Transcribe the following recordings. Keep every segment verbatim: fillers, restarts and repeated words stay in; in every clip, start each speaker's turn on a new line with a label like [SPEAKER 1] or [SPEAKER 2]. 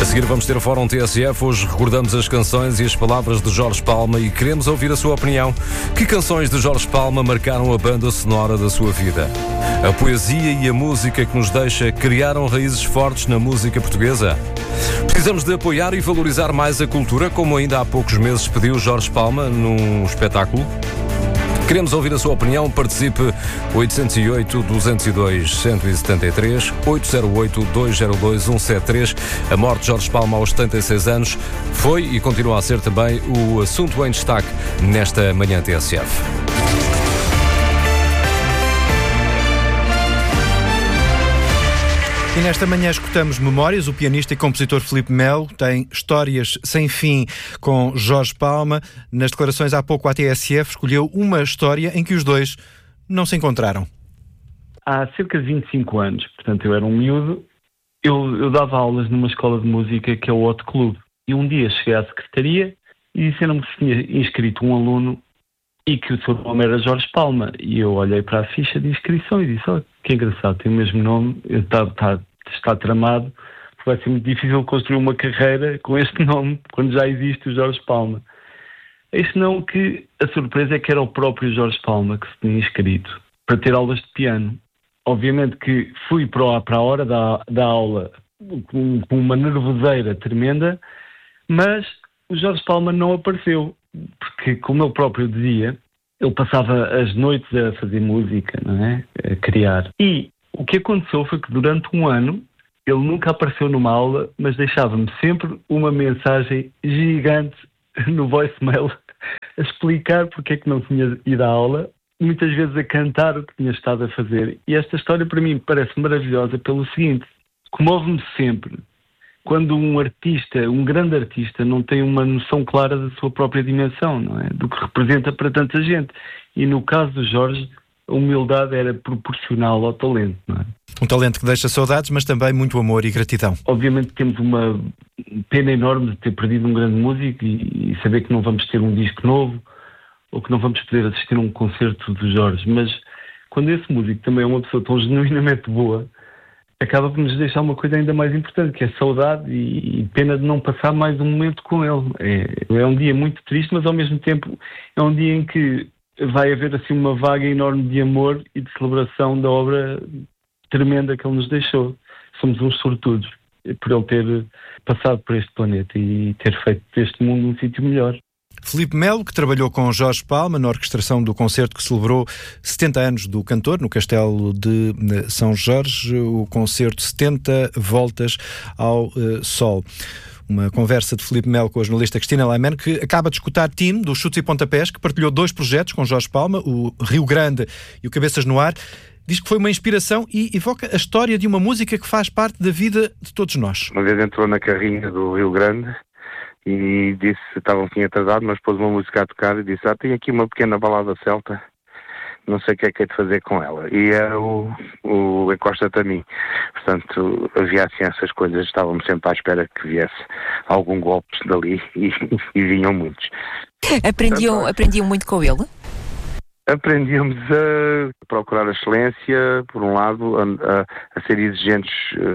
[SPEAKER 1] A seguir vamos ter o Fórum T S F. Hoje recordamos as canções e as palavras de Jorge Palma e queremos ouvir a sua opinião. Que canções de Jorge Palma marcaram a banda sonora da sua vida? A poesia e a música que nos deixa criaram raízes fortes na música portuguesa? Precisamos de apoiar e valorizar mais a cultura, como ainda há poucos meses pediu Jorge Palma num espetáculo? Queremos ouvir a sua opinião. Participe oito zero oito, dois zero dois, um sete três, oito zero oito, dois zero dois, um sete três. A morte de Jorge Palma aos setenta e seis anos foi e continua a ser também o assunto em destaque nesta manhã T S F.
[SPEAKER 2] E nesta manhã escutamos Memórias. O pianista e compositor Filipe Melo tem histórias sem fim com Jorge Palma. Nas declarações há pouco à T S F, escolheu uma história em que os dois não se encontraram.
[SPEAKER 3] Há cerca de vinte e cinco anos, portanto eu era um miúdo, eu, eu dava aulas numa escola de música que é o Hot Club. E um dia cheguei à secretaria e disseram-me que se tinha inscrito um aluno e que o seu nome era Jorge Palma. E eu olhei para a ficha de inscrição e disse: olha, que engraçado, tem o mesmo nome, está, está, está tramado, porque vai ser muito difícil construir uma carreira com este nome, quando já existe o Jorge Palma. Este não, que a surpresa é que era o próprio Jorge Palma que se tinha inscrito para ter aulas de piano. Obviamente que fui para a, para a hora da, da aula com, com uma nervoseira tremenda, mas o Jorge Palma não apareceu, porque, como ele próprio dizia, ele passava as noites a fazer música, não é? A criar. E o que aconteceu foi que durante um ano ele nunca apareceu numa aula, mas deixava-me sempre uma mensagem gigante no voicemail a explicar porque é que não tinha ido à aula, muitas vezes a cantar o que tinha estado a fazer. E esta história para mim parece maravilhosa pelo seguinte: comove-me sempre quando um artista, um grande artista, não tem uma noção clara da sua própria dimensão, não é? Do que representa para tanta gente. E no caso do Jorge, a humildade era proporcional ao talento, não é?
[SPEAKER 2] Um talento que deixa saudades, mas também muito amor e gratidão.
[SPEAKER 3] Obviamente temos uma pena enorme de ter perdido um grande músico e, e saber que não vamos ter um disco novo ou que não vamos poder assistir a um concerto do Jorge. Mas quando esse músico também é uma pessoa tão genuinamente boa, acaba por nos deixar uma coisa ainda mais importante, que é saudade e, e pena de não passar mais um momento com ele. É, é um dia muito triste, mas ao mesmo tempo é um dia em que vai haver assim uma vaga enorme de amor e de celebração da obra tremenda que ele nos deixou. Somos uns sortudos por ele ter passado por este planeta e ter feito deste mundo um sítio melhor.
[SPEAKER 2] Filipe Melo, que trabalhou com Jorge Palma na orquestração do concerto que celebrou setenta anos do cantor no Castelo de São Jorge, o concerto setenta Voltas ao uh, Sol. Uma conversa de Filipe Melo com a jornalista Cristina Laiman, que acaba de escutar Tim, dos Chutes e Pontapés, que partilhou dois projetos com Jorge Palma, o Rio Grande e o Cabeças no Ar. Diz que foi uma inspiração e evoca a história de uma música que faz parte da vida de todos nós.
[SPEAKER 4] Uma vez entrou na carrinha do Rio Grande e disse, estava um pouquinho atrasado, mas pôs uma música a tocar e disse: ah, tenho aqui uma pequena balada celta, não sei o que é que é de fazer com ela. E era o, o Encosta-te a mim. Portanto, havia assim essas coisas, estávamos sempre à espera que viesse algum golpe dali e, e vinham muitos.
[SPEAKER 5] Aprendiam, Portanto, aprendiam muito com ele?
[SPEAKER 4] Aprendíamos a procurar a excelência, por um lado, a, a ser exigentes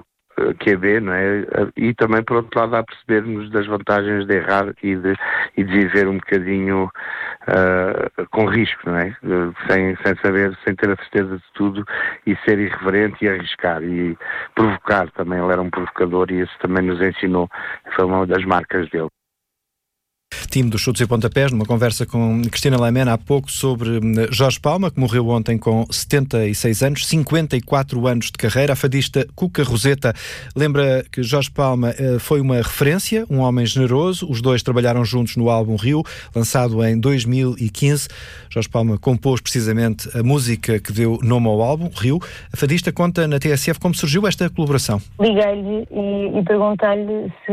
[SPEAKER 4] Q B, não é? E também, por outro lado, a percebermos das vantagens de errar e de, e de viver um bocadinho uh, com risco, não é? Sem, sem saber, sem ter a certeza de tudo e ser irreverente e arriscar e provocar também. Ele era um provocador e isso também nos ensinou, foi uma das marcas dele.
[SPEAKER 2] Time dos Chutes e Pontapés, numa conversa com Cristina Laiman há pouco sobre Jorge Palma, que morreu ontem com setenta e seis anos, cinquenta e quatro anos de carreira. A fadista Cuca Roseta lembra que Jorge Palma eh, foi uma referência, um homem generoso. Os dois trabalharam juntos no álbum Rio, lançado em dois mil e quinze. Jorge Palma compôs precisamente a música que deu nome ao álbum, Rio. A fadista conta na T S F como surgiu esta colaboração.
[SPEAKER 6] Liguei-lhe e, e perguntei-lhe se,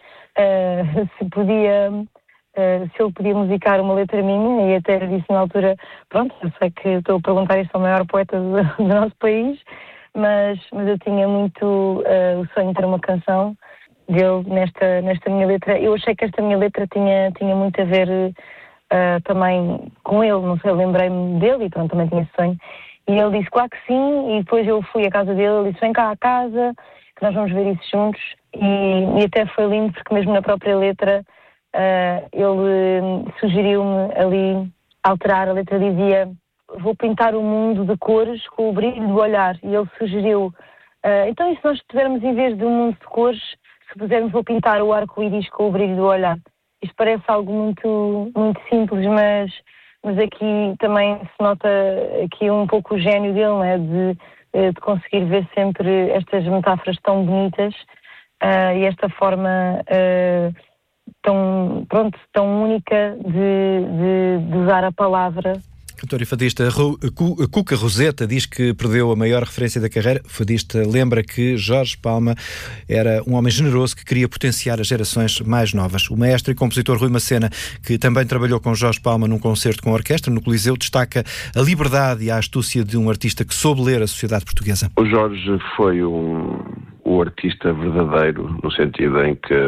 [SPEAKER 6] uh, se podia... Uh, se ele podia musicar uma letra minha, e até disse na altura: pronto, eu sei que estou a perguntar isto ao maior poeta do, do nosso país, mas, mas eu tinha muito uh, o sonho de ter uma canção dele nesta, nesta minha letra. Eu achei que esta minha letra tinha, tinha muito a ver uh, também com ele, não sei, lembrei-me dele e pronto, também tinha esse sonho. E ele disse claro que sim, e depois eu fui à casa dele, ele disse: vem cá à casa, que nós vamos ver isso juntos e, e até foi lindo porque mesmo na própria letra uh, ele sugeriu-me ali alterar. A letra dizia: vou pintar o mundo de cores com o brilho do olhar, e ele sugeriu uh, então e se nós pusermos, em vez de um mundo de cores, se pusermos vou pintar o arco-íris com o brilho do olhar. Isto parece algo muito, muito simples, mas, mas aqui também se nota aqui um pouco o gênio dele, não é? de, de conseguir ver sempre estas metáforas tão bonitas uh, e esta forma uh, tão, pronto, tão única de, de, de usar a palavra.
[SPEAKER 2] Cantor e fadista Cuca Roseta diz que perdeu a maior referência da carreira. O fadista lembra que Jorge Palma era um homem generoso que queria potenciar as gerações mais novas. O maestro e compositor Rui Macena, que também trabalhou com Jorge Palma num concerto com a orquestra no Coliseu, destaca a liberdade e a astúcia de um artista que soube ler a sociedade portuguesa.
[SPEAKER 7] O Jorge foi um, um artista verdadeiro, no sentido em que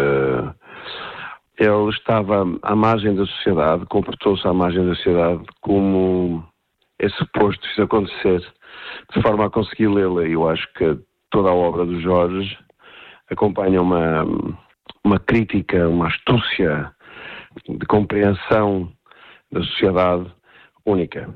[SPEAKER 7] ele estava à margem da sociedade, comportou-se à margem da sociedade como é suposto isso acontecer, de forma a conseguir lê-la. E eu acho que toda a obra do Jorge acompanha uma, uma crítica, uma astúcia de compreensão da sociedade única.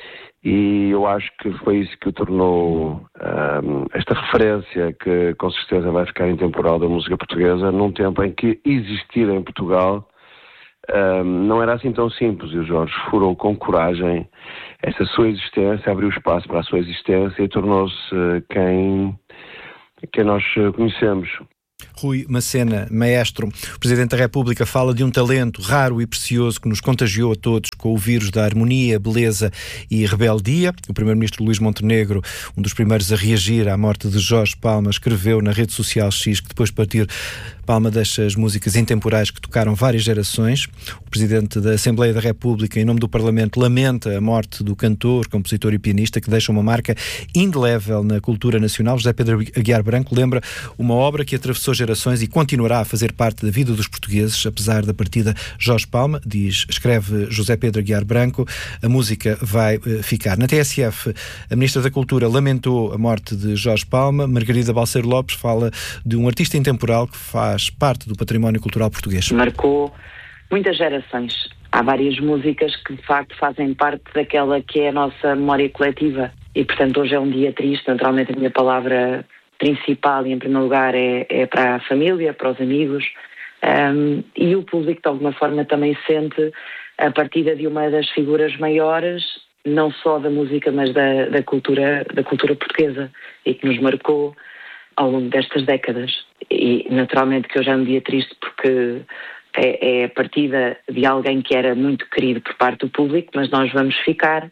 [SPEAKER 7] E eu acho que foi isso que o tornou um, esta referência que com certeza vai ficar intemporal da música portuguesa, num tempo em que existir em Portugal um, não era assim tão simples, e o Jorge furou com coragem essa sua existência, abriu espaço para a sua existência e tornou-se quem, quem nós conhecemos.
[SPEAKER 2] Rui Macena, maestro. O Presidente da República fala de um talento raro e precioso que nos contagiou a todos com o vírus da harmonia, beleza e rebeldia. O Primeiro-Ministro Luís Montenegro, um dos primeiros a reagir à morte de Jorge Palma, escreveu na rede social X que depois de partir, Palma deixa as músicas intemporais que tocaram várias gerações. O Presidente da Assembleia da República, em nome do Parlamento, lamenta a morte do cantor, compositor e pianista que deixa uma marca indelével na cultura nacional. José Pedro Aguiar Branco lembra uma obra que atravessou gerações e continuará a fazer parte da vida dos portugueses, apesar da partida Jorge Palma, diz, escreve José Pedro Aguiar Branco, a música vai uh, ficar. Na T S F, a Ministra da Cultura lamentou a morte de Jorge Palma. Margarida Balseiro Lopes fala de um artista intemporal que faz parte do património cultural português.
[SPEAKER 8] Marcou muitas gerações. Há várias músicas que de facto fazem parte daquela que é a nossa memória coletiva e, portanto, hoje é um dia triste. Naturalmente a minha palavra principal e em primeiro lugar é, é para a família, para os amigos, um, e o público de alguma forma também sente a partida de uma das figuras maiores, não só da música, mas da, da cultura, da cultura portuguesa, e que nos marcou ao longo destas décadas. E naturalmente que hoje é um dia triste porque é, é a partida de alguém que era muito querido por parte do público, mas nós vamos ficar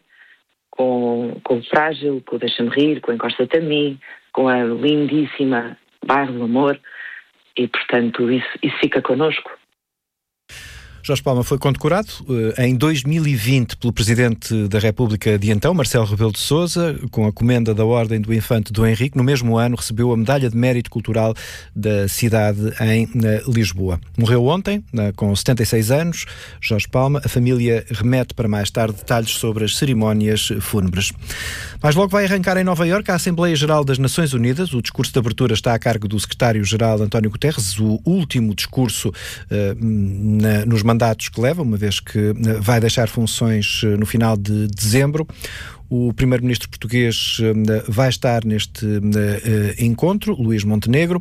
[SPEAKER 8] com, com o Frágil, com o Deixa-me Rir, com o Encosta-te a Mim, com a lindíssima Bairro do Amor, e portanto isso, isso fica connosco.
[SPEAKER 2] Jorge Palma foi condecorado uh, em dois mil e vinte pelo Presidente da República de então, Marcelo Rebelo de Sousa, com a comenda da Ordem do Infante Dom Henrique. No mesmo ano recebeu a Medalha de Mérito Cultural da cidade em uh, Lisboa. Morreu ontem, uh, com setenta e seis anos, Jorge Palma. A família remete para mais tarde detalhes sobre as cerimónias fúnebres. Mais logo vai arrancar em Nova Iorque a Assembleia Geral das Nações Unidas. O discurso de abertura está a cargo do Secretário-Geral António Guterres, o último discurso uh, na, nos mandatos que leva, uma vez que vai deixar funções no final de dezembro. O primeiro-ministro português vai estar neste encontro, Luís Montenegro,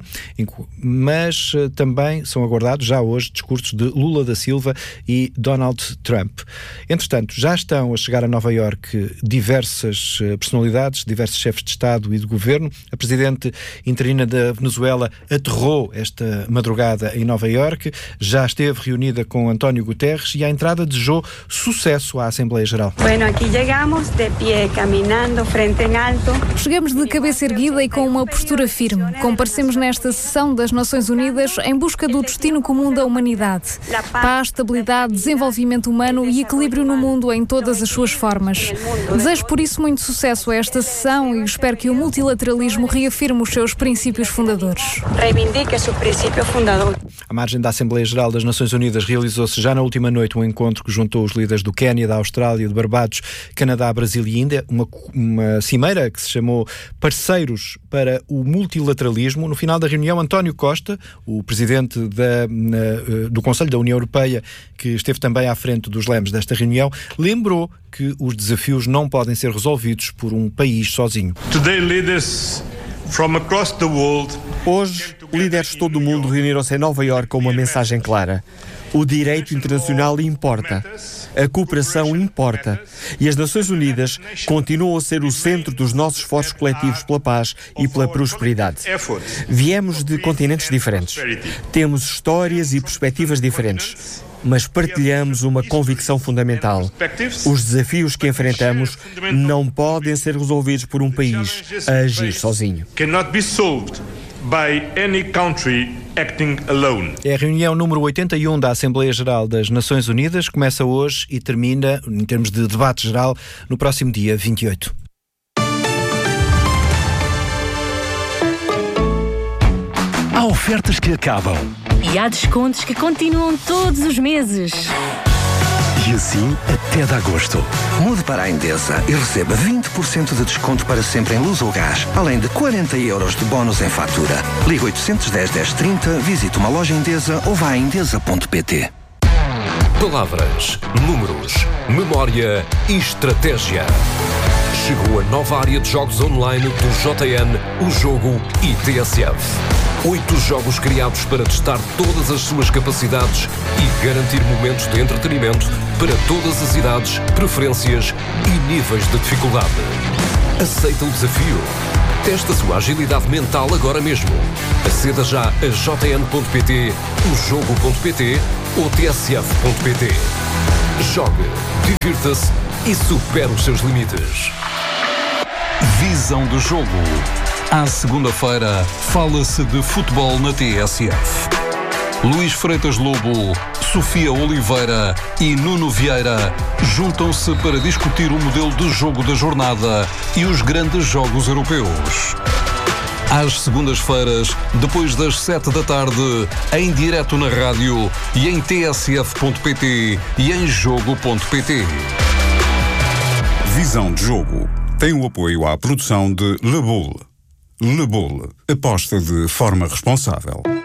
[SPEAKER 2] mas também são aguardados já hoje discursos de Lula da Silva e Donald Trump. Entretanto, já estão a chegar a Nova Iorque diversas personalidades, diversos chefes de Estado e de Governo. A presidente interina da Venezuela aterrou esta madrugada em Nova Iorque, já esteve reunida com António Guterres e à entrada desejou sucesso à Assembleia Geral.
[SPEAKER 9] Bueno, aqui chegamos de pie, caminhando frente em alto.
[SPEAKER 10] Chegamos de cabeça erguida e com uma postura firme. Comparecemos nesta sessão das Nações Unidas em busca do destino comum da humanidade. Paz, estabilidade, desenvolvimento humano e equilíbrio no mundo em todas as suas formas. Desejo por isso muito sucesso a esta sessão e espero que o multilateralismo reafirme os seus princípios fundadores.
[SPEAKER 9] Reivindique seu princípio fundador.
[SPEAKER 2] À margem da Assembleia Geral das Nações Unidas realizou-se já na última noite um encontro que juntou os líderes do Quénia, da Austrália, de Barbados, Canadá, Brasil e ainda uma, uma cimeira que se chamou Parceiros para o Multilateralismo. No final da reunião, António Costa, o presidente da, na, do Conselho da União Europeia, que esteve também à frente dos lemes desta reunião, lembrou que os desafios não podem ser resolvidos por um país sozinho.
[SPEAKER 11] Today, leaders from across the world...
[SPEAKER 12] Hoje, líderes de todo o mundo reuniram-se em Nova Iorque com uma mensagem clara. O direito internacional importa, a cooperação importa e as Nações Unidas continuam a ser o centro dos nossos esforços coletivos pela paz e pela prosperidade. Viemos de continentes diferentes, temos histórias e perspectivas diferentes, mas partilhamos uma convicção fundamental. Os desafios que enfrentamos não podem ser resolvidos por um país a agir sozinho.
[SPEAKER 11] By any country acting alone.
[SPEAKER 2] É a reunião número oitenta e um da Assembleia Geral das Nações Unidas. Começa hoje e termina, em termos de debate geral, no próximo dia vinte e oito.
[SPEAKER 13] Há ofertas que acabam.
[SPEAKER 14] E há descontos que continuam todos os meses.
[SPEAKER 13] E assim até de agosto.
[SPEAKER 15] Mude para a Endesa e receba vinte por cento de desconto para sempre em luz ou gás, além de quarenta euros de bónus em fatura. Ligue oitocentos e dez, dez trinta, visite uma loja Endesa ou vá a endesa ponto pt.
[SPEAKER 1] Palavras, números, memória e estratégia. Chegou a nova área de jogos online do J N, o Jogo e T S F. Oito jogos criados para testar todas as suas capacidades e garantir momentos de entretenimento para todas as idades, preferências e níveis de dificuldade. Aceita o desafio? Testa a sua agilidade mental agora mesmo. Aceda já a j n ponto p t, o jogo ponto p t ou t s f ponto p t. Jogue, divirta-se e supere os seus limites.
[SPEAKER 13] Visão do jogo. À segunda-feira, fala-se de futebol na T S F. Luís Freitas Lobo, Sofia Oliveira e Nuno Vieira juntam-se para discutir o modelo de jogo da jornada e os grandes jogos europeus. Às segundas-feiras, depois das sete da tarde, em direto na rádio e em t s f ponto p t e em jogo ponto p t.
[SPEAKER 16] Visão de jogo tem o apoio à produção de Le Boule. Le Boule, aposta de forma responsável.